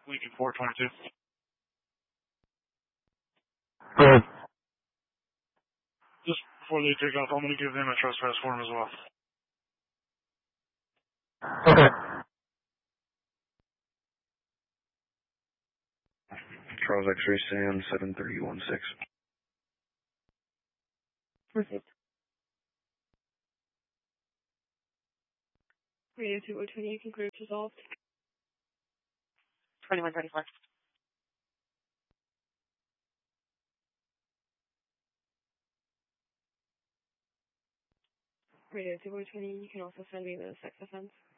Lincoln 422. Go ahead. Just before they take off, I'm going to give them a trespass form as well. Okay. Charles X-ray Sam 73016. Perfect. Radio 2028 concludes resolved. 2134. Radio 2020, you can also send me the sex offense.